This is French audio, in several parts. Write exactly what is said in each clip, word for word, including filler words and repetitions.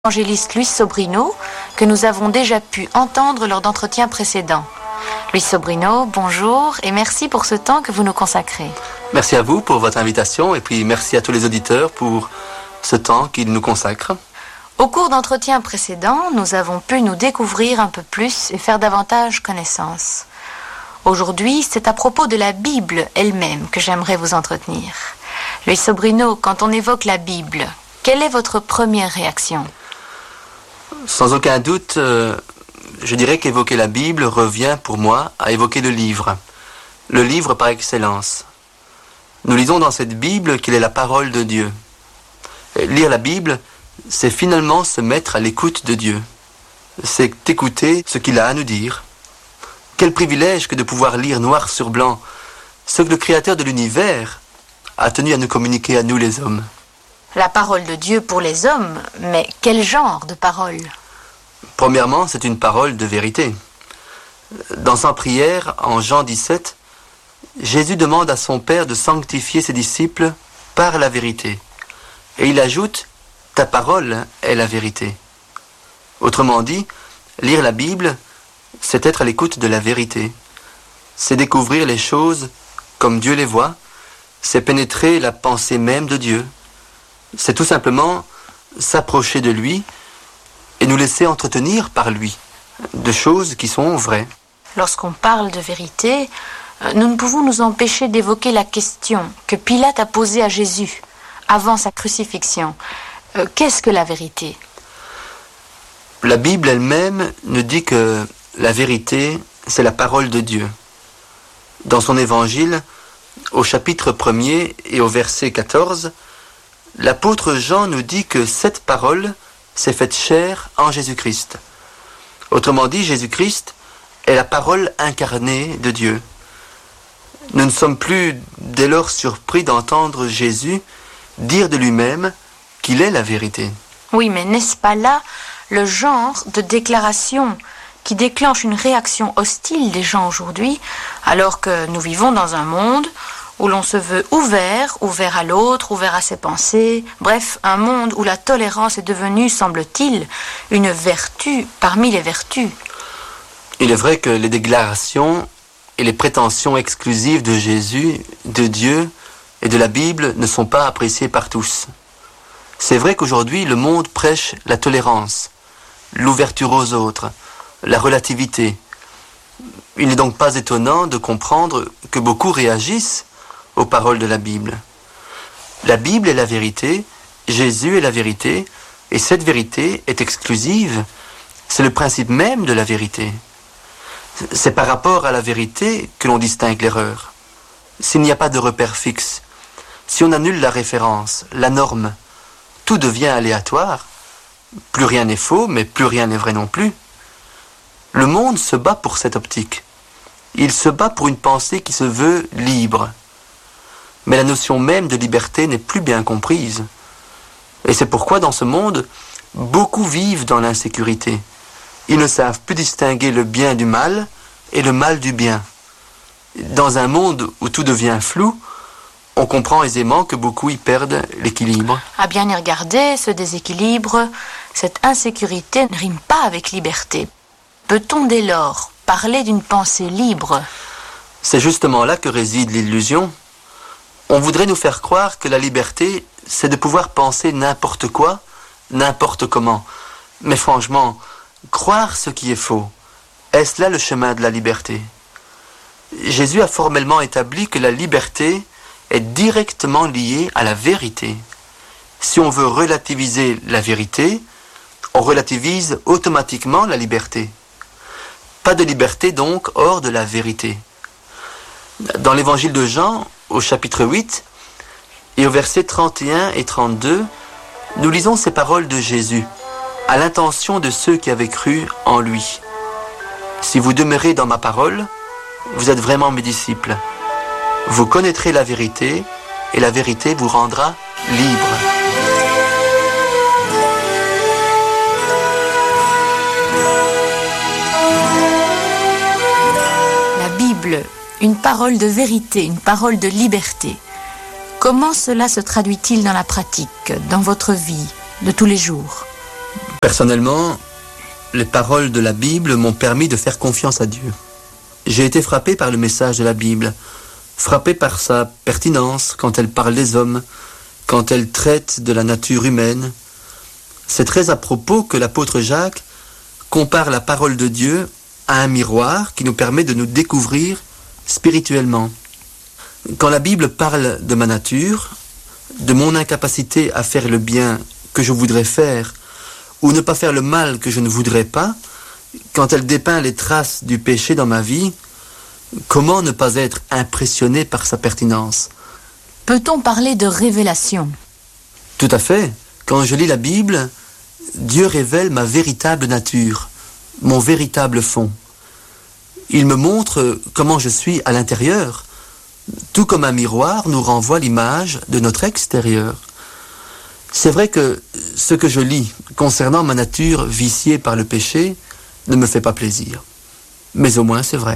Évangéliste Luis Sobrino, que nous avons déjà pu entendre lors d'entretiens précédents. Luis Sobrino, bonjour et merci pour ce temps que vous nous consacrez. Merci à vous pour votre invitation et puis merci à tous les auditeurs pour ce temps qu'ils nous consacrent. Au cours d'entretiens précédents, nous avons pu nous découvrir un peu plus et faire davantage connaissance. Aujourd'hui, c'est à propos de la Bible elle-même que j'aimerais vous entretenir. Luis Sobrino, quand on évoque la Bible, quelle est votre première réaction ? Sans aucun doute, euh, je dirais qu'évoquer la Bible revient pour moi à évoquer le livre. Le livre par excellence. Nous lisons dans cette Bible qu'il est la parole de Dieu. Et lire la Bible, c'est finalement se mettre à l'écoute de Dieu. C'est écouter ce qu'il a à nous dire. Quel privilège que de pouvoir lire noir sur blanc ce que le Créateur de l'univers a tenu à nous communiquer à nous les hommes. La parole de Dieu pour les hommes, mais quel genre de parole ? Premièrement, c'est une parole de vérité. Dans sa prière, en Jean dix-sept, Jésus demande à son Père de sanctifier ses disciples par la vérité. Et il ajoute, « Ta parole est la vérité ». Autrement dit, lire la Bible, c'est être à l'écoute de la vérité. C'est découvrir les choses comme Dieu les voit, c'est pénétrer la pensée même de Dieu. C'est tout simplement s'approcher de lui et nous laisser entretenir par lui de choses qui sont vraies. Lorsqu'on parle de vérité, nous ne pouvons nous empêcher d'évoquer la question que Pilate a posée à Jésus avant sa crucifixion. Euh, qu'est-ce que la vérité ? La Bible elle-même nous dit que la vérité, c'est la parole de Dieu. Dans son évangile, au chapitre premier et au verset quatorze, l'apôtre Jean nous dit que cette parole s'est faite chair en Jésus-Christ. Autrement dit, Jésus-Christ est la parole incarnée de Dieu. Nous ne sommes plus dès lors surpris d'entendre Jésus dire de lui-même qu'il est la vérité. Oui, mais n'est-ce pas là le genre de déclaration qui déclenche une réaction hostile des gens aujourd'hui, alors que nous vivons dans un monde où l'on se veut ouvert, ouvert à l'autre, ouvert à ses pensées, bref, un monde où la tolérance est devenue, semble-t-il, une vertu parmi les vertus. Il est vrai que les déclarations et les prétentions exclusives de Jésus, de Dieu et de la Bible ne sont pas appréciées par tous. C'est vrai qu'aujourd'hui, le monde prêche la tolérance, l'ouverture aux autres, la relativité. Il n'est donc pas étonnant de comprendre que beaucoup réagissent aux paroles de la Bible. La Bible est la vérité, Jésus est la vérité, et cette vérité est exclusive. C'est le principe même de la vérité. C'est par rapport à la vérité que l'on distingue l'erreur. S'il n'y a pas de repère fixe, si on annule la référence, la norme, tout devient aléatoire. Plus rien n'est faux, mais plus rien n'est vrai non plus. Le monde se bat pour cette optique. Il se bat pour une pensée qui se veut libre. Mais la notion même de liberté n'est plus bien comprise. Et c'est pourquoi dans ce monde, beaucoup vivent dans l'insécurité. Ils ne savent plus distinguer le bien du mal et le mal du bien. Dans un monde où tout devient flou, on comprend aisément que beaucoup y perdent l'équilibre. À bien y regarder, ce déséquilibre, cette insécurité ne rime pas avec liberté. Peut-on dès lors parler d'une pensée libre ? C'est justement là que réside l'illusion. On voudrait nous faire croire que la liberté, c'est de pouvoir penser n'importe quoi, n'importe comment. Mais franchement, croire ce qui est faux, est-ce là le chemin de la liberté ? Jésus a formellement établi que la liberté est directement liée à la vérité. Si on veut relativiser la vérité, on relativise automatiquement la liberté. Pas de liberté donc hors de la vérité. Dans l'évangile de Jean, au chapitre huit, et au verset trente et un et trente-deux, nous lisons ces paroles de Jésus, à l'intention de ceux qui avaient cru en lui. « Si vous demeurez dans ma parole, vous êtes vraiment mes disciples. Vous connaîtrez la vérité, et la vérité vous rendra libre. » La Bible, une parole de vérité, une parole de liberté. Comment cela se traduit-il dans la pratique, dans votre vie de tous les jours ? Personnellement, les paroles de la Bible m'ont permis de faire confiance à Dieu. J'ai été frappé par le message de la Bible, frappé par sa pertinence quand elle parle des hommes, quand elle traite de la nature humaine. C'est très à propos que l'apôtre Jacques compare la parole de Dieu à un miroir qui nous permet de nous découvrir spirituellement. Quand la Bible parle de ma nature, de mon incapacité à faire le bien que je voudrais faire, ou ne pas faire le mal que je ne voudrais pas, quand elle dépeint les traces du péché dans ma vie, comment ne pas être impressionné par sa pertinence? Peut-on parler de révélation? Tout à fait. Quand je lis la Bible, Dieu révèle ma véritable nature, mon véritable fond. Il me montre comment je suis à l'intérieur, tout comme un miroir nous renvoie l'image de notre extérieur. C'est vrai que ce que je lis concernant ma nature viciée par le péché ne me fait pas plaisir. Mais au moins c'est vrai.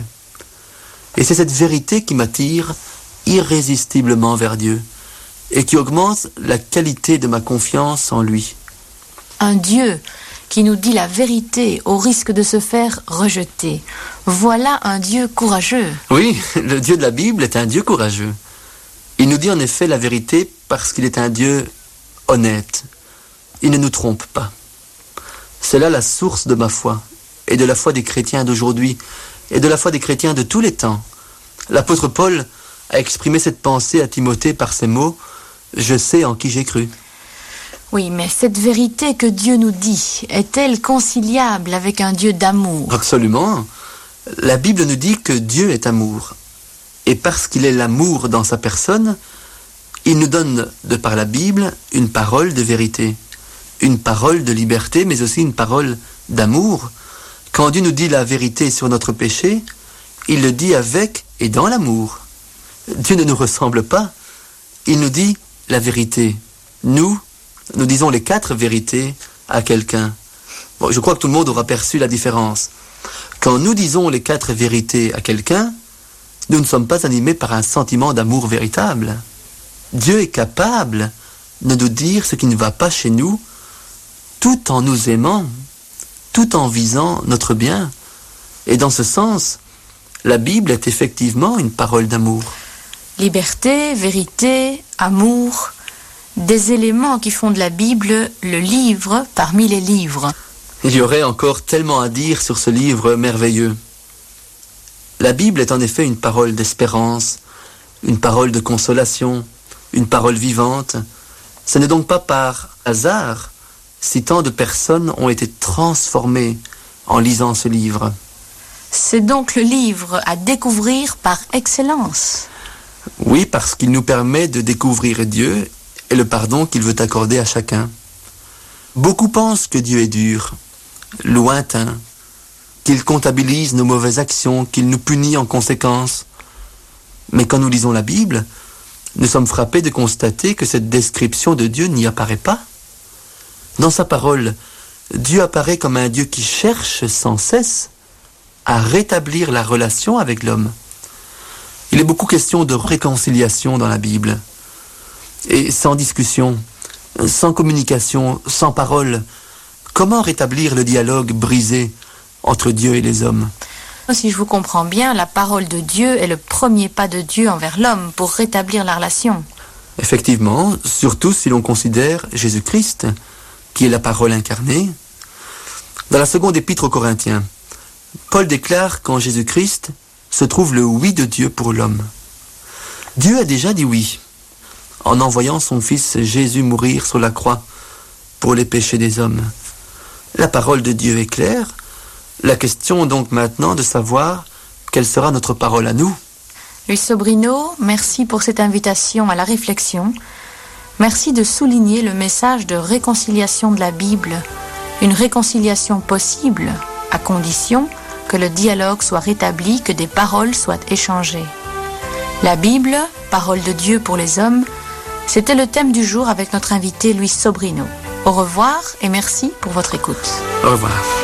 Et c'est cette vérité qui m'attire irrésistiblement vers Dieu et qui augmente la qualité de ma confiance en lui. Un Dieu qui nous dit la vérité au risque de se faire rejeter. Voilà un Dieu courageux. Oui, le Dieu de la Bible est un Dieu courageux. Il nous dit en effet la vérité parce qu'il est un Dieu honnête. Il ne nous trompe pas. C'est là la source de ma foi et de la foi des chrétiens d'aujourd'hui et de la foi des chrétiens de tous les temps. L'apôtre Paul a exprimé cette pensée à Timothée par ces mots « Je sais en qui j'ai cru ». Oui, mais cette vérité que Dieu nous dit, est-elle conciliable avec un Dieu d'amour? Absolument. La Bible nous dit que Dieu est amour. Et parce qu'il est l'amour dans sa personne, il nous donne, de par la Bible, une parole de vérité, une parole de liberté, mais aussi une parole d'amour. Quand Dieu nous dit la vérité sur notre péché, il le dit avec et dans l'amour. Dieu ne nous ressemble pas. Il nous dit la vérité. Nous, nous disons les quatre vérités à quelqu'un. Bon, je crois que tout le monde aura perçu la différence. Quand nous disons les quatre vérités à quelqu'un, nous ne sommes pas animés par un sentiment d'amour véritable. Dieu est capable de nous dire ce qui ne va pas chez nous, tout en nous aimant, tout en visant notre bien. Et dans ce sens, la Bible est effectivement une parole d'amour. Liberté, vérité, amour, des éléments qui font de la Bible le livre parmi les livres. Il y aurait encore tellement à dire sur ce livre merveilleux. La Bible est en effet une parole d'espérance, une parole de consolation, une parole vivante. Ce n'est donc pas par hasard si tant de personnes ont été transformées en lisant ce livre. C'est donc le livre à découvrir par excellence. Oui, parce qu'il nous permet de découvrir Dieu et le pardon qu'il veut accorder à chacun. Beaucoup pensent que Dieu est dur, lointain, qu'il comptabilise nos mauvaises actions, qu'il nous punit en conséquence. Mais quand nous lisons la Bible, nous sommes frappés de constater que cette description de Dieu n'y apparaît pas. Dans sa parole, Dieu apparaît comme un Dieu qui cherche sans cesse à rétablir la relation avec l'homme. Il est beaucoup question de réconciliation dans la Bible. Et sans discussion, sans communication, sans parole, comment rétablir le dialogue brisé entre Dieu et les hommes? Si je vous comprends bien, la parole de Dieu est le premier pas de Dieu envers l'homme pour rétablir la relation. Effectivement, surtout si l'on considère Jésus-Christ, qui est la parole incarnée. Dans la seconde épître aux Corinthiens, Paul déclare qu'en Jésus-Christ se trouve le oui de Dieu pour l'homme. Dieu a déjà dit oui, en envoyant son Fils Jésus mourir sur la croix pour les péchés des hommes. La parole de Dieu est claire. La question est donc maintenant de savoir quelle sera notre parole à nous. Luis Sobrino, merci pour cette invitation à la réflexion. Merci de souligner le message de réconciliation de la Bible. Une réconciliation possible, à condition que le dialogue soit rétabli, que des paroles soient échangées. La Bible, parole de Dieu pour les hommes, c'était le thème du jour avec notre invité Luis Sobrino. Au revoir et merci pour votre écoute. Au revoir.